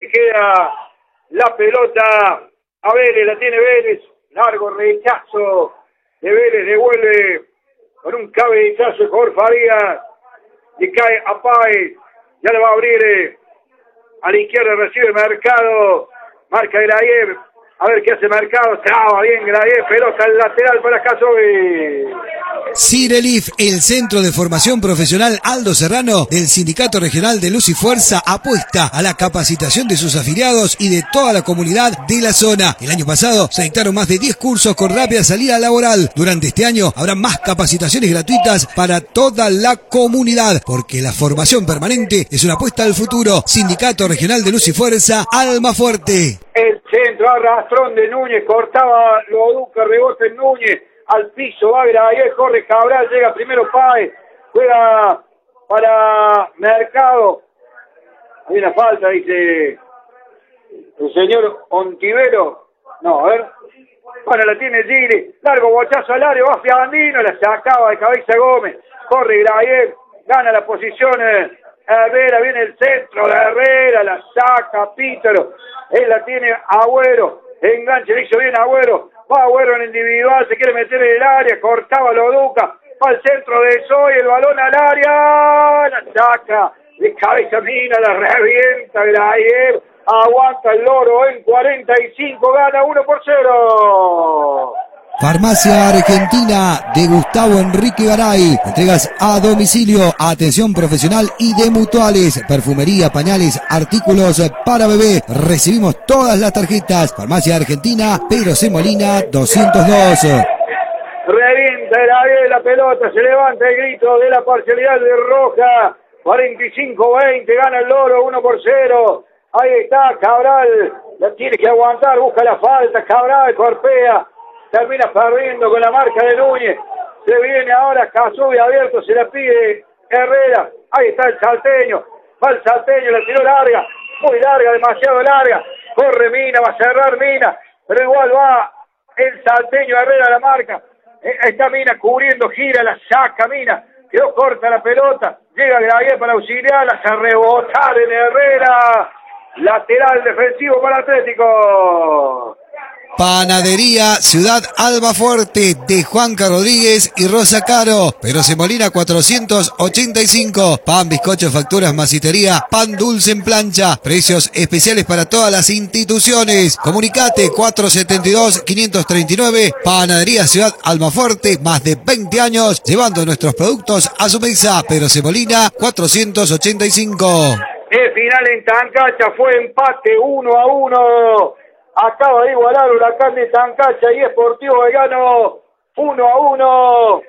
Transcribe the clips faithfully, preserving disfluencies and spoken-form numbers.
queda la pelota a Vélez, la tiene Vélez, largo rechazo de Vélez, devuelve con un cabezazo de Jorge Farías, y cae a Páez, ya le va a abrir eh, a la izquierda, recibe Mercado, marca Grayev, a ver qué hace Mercado, traba bien Grayev, pelota al lateral para Casoy. Cirelif, el centro de formación profesional Aldo Serrano del Sindicato Regional de Luz y Fuerza, apuesta a la capacitación de sus afiliados y de toda la comunidad de la zona. El año pasado se dictaron más de diez cursos con rápida salida laboral. Durante este año habrá más capacitaciones gratuitas para toda la comunidad, porque la formación permanente es una apuesta al futuro. Sindicato Regional de Luz y Fuerza, Almafuerte. El centro, arrastrón de Núñez, cortaba Loduca, rebote en Núñez. Al piso va Grayev, corre Cabral, llega primero Páez, juega para Mercado. Hay una falta, dice el señor Ontivero. No, a ver. Bueno, la tiene Gili, largo bochazo al área, va Fiandino, la sacaba de cabeza Gómez. Corre Grayev, gana la posición Herrera, viene el centro de Herrera, la saca Pítaro. Él la tiene Agüero, enganche, le hizo bien Agüero. Va Agüero en individual, se quiere meter en el área, cortaba Loduca, va al centro de Soy, el balón al área, la saca de cabeza Mina, la revienta Grayev, aguanta el Loro en cuarenta y cinco, gana uno por cero. Farmacia Argentina de Gustavo Enrique Garay. Entregas a domicilio, atención profesional y de mutuales, perfumería, pañales, artículos para bebé. Recibimos todas las tarjetas. Farmacia Argentina, Pedro C. Molina, doscientos dos. Revienta la, la pelota, se levanta el grito de la parcialidad de Roja. cuarenta y cinco veinte, gana el Loro, uno por cero. Ahí está Cabral, la tiene que aguantar, busca la falta, Cabral, corpea. Termina perdiendo con la marca de Núñez. Se viene ahora Casoy abierto, se la pide Herrera. Ahí está el salteño. Va el salteño, la tiró larga. Muy larga, demasiado larga. Corre Mina, va a cerrar Mina. Pero igual va el salteño Herrera a la marca. Está Mina cubriendo, gira, la saca Mina. Quedó corta la pelota. Llega Grayev para auxiliarla, a rebotar en Herrera. Lateral defensivo para Atlético. Panadería Ciudad Almafuerte de Juanca Rodríguez y Rosa Caro. Pedro C. Molina cuatrocientos ochenta y cinco. Pan, bizcocho, facturas, masitería, pan dulce en plancha. Precios especiales para todas las instituciones. Comunicate cuatrocientos setenta y dos, quinientos treinta y nueve. Panadería Ciudad Almafuerte, más de veinte años llevando nuestros productos a su mesa. Pedro C. Molina cuatrocientos ochenta y cinco. El final en Tancacha fue empate uno a uno. Acaba de igualar Huracán de Tancacha y Sportivo Belgrano uno a uno.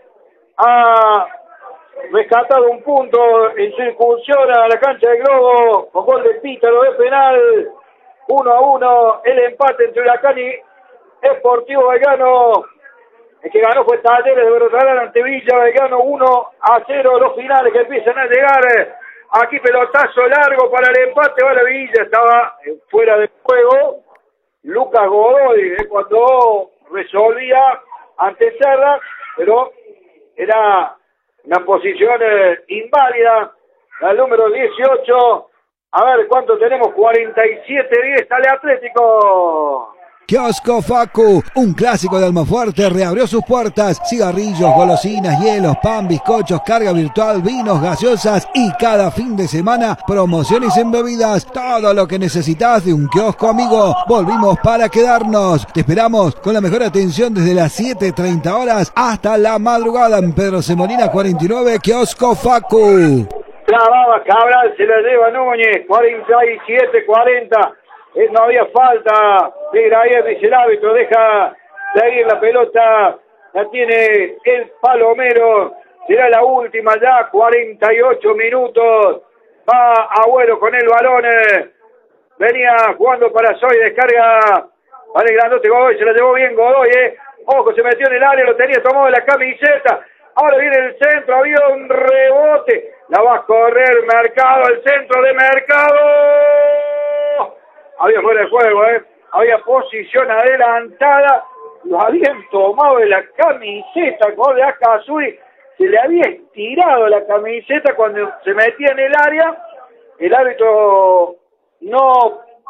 Ha rescatado un punto en su incursión a la cancha de Globo con gol de Pítaro de penal. uno a uno el empate entre Huracán y Sportivo Belgrano. El que ganó fue Talleres de Bertrán ante Villa. Belgrano uno a cero. Los finales que empiezan a llegar. Aquí pelotazo largo para el empate. Va la Villa, estaba fuera de juego Lucas Godoy, eh, cuando resolvía ante Serra, pero era una posición eh, inválida, la número dieciocho. A ver cuánto tenemos, cuarenta y siete diez, sale Atlético. Kiosco Facu, un clásico de Almafuerte, reabrió sus puertas. Cigarrillos, golosinas, hielos, pan, bizcochos, carga virtual, vinos, gaseosas y cada fin de semana promociones en bebidas. Todo lo que necesitas de un kiosco amigo. Volvimos para quedarnos. Te esperamos con la mejor atención desde las siete treinta horas hasta la madrugada en Pedro C. Molina cuarenta y nueve, Kiosco Facu. Clavaba Cabral, se la lleva Núñez, cuarenta y siete cuarenta. Eh, no había falta de Grayev, dice el árbitro, deja de ir la pelota, la tiene el Palomero, será la última ya, cuarenta y ocho minutos, va Agüero con el balón, eh. venía jugando para Soy, descarga para el grandote Godoy, se la llevó bien Godoy, eh. ojo, se metió en el área, lo tenía tomado de la camiseta, ahora viene el centro, había un rebote, la va a correr Mercado, el centro de Mercado. Había fuera de juego, ¿eh? Había posición adelantada, lo habían tomado de la camiseta, gol de Akazui, se le había estirado la camiseta cuando se metía en el área, el árbitro no